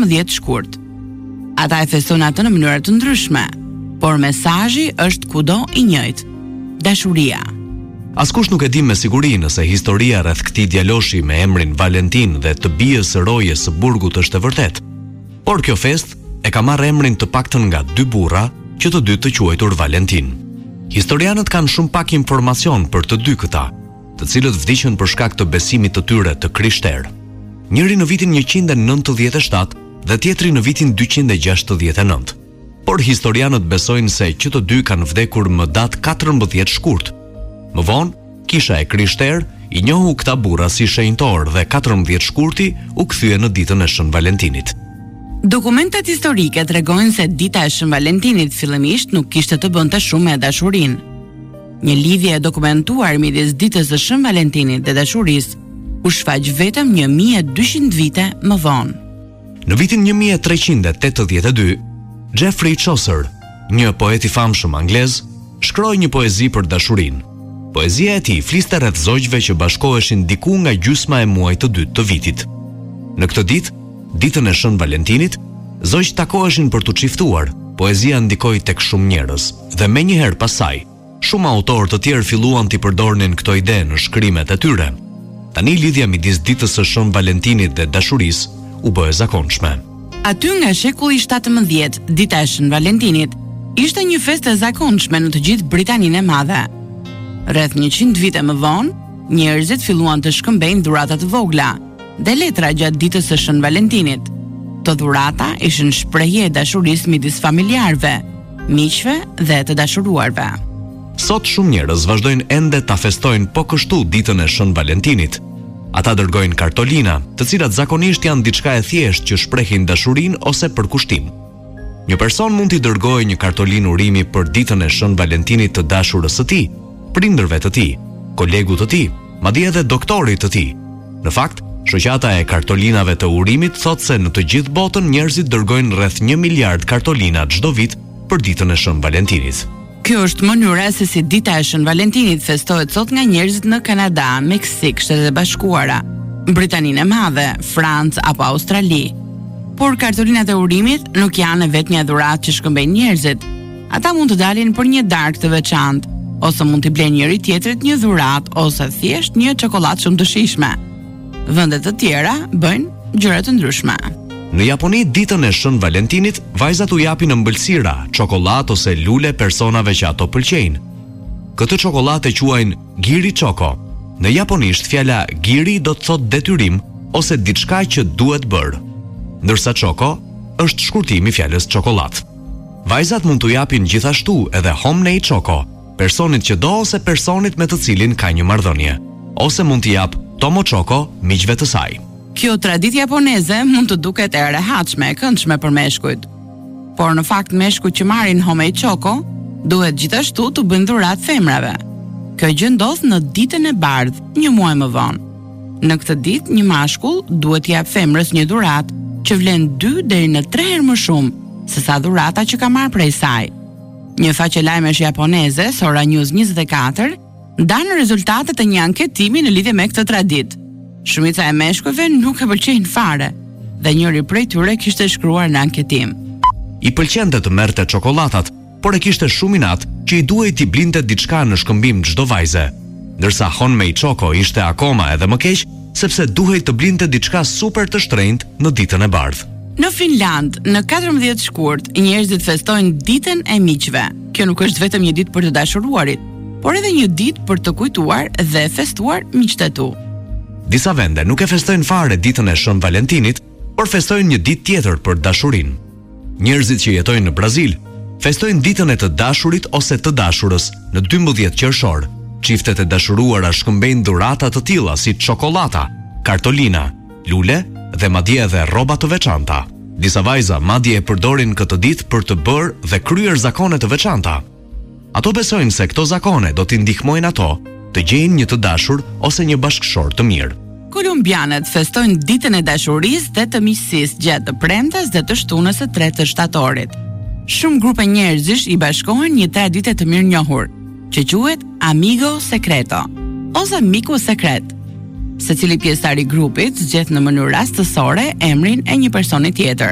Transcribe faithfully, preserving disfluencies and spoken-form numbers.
tetëmbëdhjetë shkurt. Ata e festojnë atë në mënyra të ndryshme, por mesazhi është kudo i njëjtë: dashuria. Askush nuk e di me siguri nëse historia rreth këtij djaloshi me emrin Valentin dhe të bijës së rojes së burgut është e vërtetë. Por kjo fest e ka marrë emrin të paktën nga dy burra që të dy të quajtur Valentin. Historianët kanë shumë pak informacion për të dy këta, të cilët vdiqën për shkak të besimit të tyre të krishterë. Njëri në vitin njëqind e nëntëdhjetë e shtatë dhe tjetri në vitin dyqind e gjashtëdhjetë e nëntë. Por historianët besojnë se që të dy kanë vdekur më datë katërmbëdhjetë shkurt. Më vonë, kisha e krishterë i njohu këta burra si shenjtor dhe katërmbëdhjetë shkurti u kthye në ditën e Shën Valentinit. Dokumentet historike tregojnë se dita e Shën Valentinit fillimisht nuk kishte të bënte shumë me dashurinë. Një lidhje e dokumentuar midis ditës së Shën Valentinit dhe dashurisë u shfaq vetëm një mijë e dyqind vite më vonë. Në vitin një mijë e treqind e tetëdhjetë e dy, Geoffrey Chaucer, një poet i famshëm anglez, shkroi një poezi për dashurinë. Poezia e tij fliste rreth zogjve që bashkoheshin diku nga gjysma e muajit të dytë të vitit. Në këtë ditë, ditën e Shën Valentinit, zogjt takoheshin për t'u çiftuar. Poezia ndikoi tek shumë njerëz dhe menjëherë pas saj, shumë autorë të tjerë filluan t'i përdornin këtë ide në shkrimet e tyre. Tani lidhja midis ditës së Shën Valentinit dhe dashurisë u bë e zakonshme. Aty nga shekulli shtatëmbëdhjetë, dita e Shën Valentinit ishte një festë e zakonshme në të gjithë Britaninë e Madhe. Rreth njëqind vite më vonë, njerëzit filluan të shkëmbejnë dhurata të vogla dhe letra gjatë ditës së Shën Valentinit. Të dhurata ishin shprehje e dashurisë midis familjarëve, miqve dhe të dashuruarve. Sot shumë njerëz vazhdojnë ende ta festojnë po kështu ditën e Shën Valentinit. Ata dërgojnë kartolina, të cilat zakonisht janë diçka e thjeshtë që shprehin dashurinë ose përkushtim. Një person mund t'i dërgojë një kartolinë urimi për ditën e Shën Valentinit të dashurës së tij, prindërve të tij, kolegut të tij, madje edhe doktorit të tij. Në fakt, shoqata e kartolinave të urimit thot se në të gjithë botën njerëzit dërgojnë rreth një miliard kartolina çdo vit për ditën e Shën Valentinit. Kjo është mënyra se si dita e Shën Valentinit festohet sot nga njerëzit në Kanada, Meksik, Shtetet e Bashkuara, Britaninë e Madhe, Francë apo Australi. Por kartolinat e urimit nuk janë vetëm një dhuratë që shkëmbejnë njerëzit. Ata mund të dalin për një darkë të veçantë, ose mund t'i blenë njëri tjetrit një dhuratë ose thjesht një çokoladë shumë të shijshme. Vende të tjera bëjnë gjëra të ndryshme. Në Japoni, ditën e Shën Valentinit, vajzat u japin ëmbëlsira, çokoladë ose lule personave që ato pëlqejnë. Këtë çokoladë e quajnë giri choko. Në japonisht fjala giri do të thotë detyrim ose diçka që duhet bërë, ndërsa choko është shkurtimi i fjalës çokoladë. Vajzat mund t'u japin gjithashtu edhe homnei choko, personit që do ose personit me të cilin ka një marrëdhënie, ose mund t'i jap tomo choko miqve të saj. Kjo traditë japoneze mund të duket e rehatshme e këndshme për meshkujt. Por në fakt meshkujt që marrin homei choko duhet gjithashtu të bëjnë dhuratë femrave. Kjo gjë ndodh në ditën e bardhë, një muaj më vonë. Në këtë ditë një mashkull duhet t'i jap femrës një dhuratë që vlen dy deri në tre herë më shumë se sa dhurata që ka marrë prej saj. Një faqe lajmesh japoneze, Sora News njëzet e katër, ndanë rezultatet e një anketimi në lidhje me këtë traditë. Shumica e meshkujve nuk e pëlqejnë fare, dhe njëri prej tyre kishte shkruar në anketim: I pëlqente të merrte çokoladat, por e kishte shumë inat që i duhej t'i blinte diçka në shkëmbim çdo vajze, ndërsa honmei choko ishte akoma edhe më keq sepse duhej të blinte diçka super të shtrenjtë në ditën e bardhë. Në Finland, në katërmbëdhjetë shkurt, njerëzit festojnë ditën e miqve. Kjo nuk është vetëm një ditë për të dashuruarit, por edhe një ditë për të kujtuar dhe festuar miqtë e tu. Disa vende nuk e festojnë fare ditën e Shën Valentinit, por festojnë një ditë tjetër për dashurinë. Njerëzit që jetojnë në Brazil festojnë ditën e të dashurit ose të dashurës në dymbëdhjetë qershor. Çiftet e dashuruara shkëmbejnë dhurata të tilla si çokolata, kartolina, lule dhe madje edhe rroba të veçanta. Disa vajza madje e përdorin këtë ditë për të bërë dhe kryer zakone të veçanta. Ato besojnë se këto zakone do t'i ndihmojnë ato të gjejnë një të dashur ose një bashkëshor të mirë. Kolumbianët festojnë ditën e dashurisë dhe të miqësisë gjatë të premtes dhe të shtunës së tretë të shtatorit. Shumë grupe njerëzish i bashkohen një traditë të mirënjohur, që quhet amigo secreto ose miku sekret. Secili pjesëtar i grupit zgjedh në mënyrë rastësore emrin e një personi tjetër.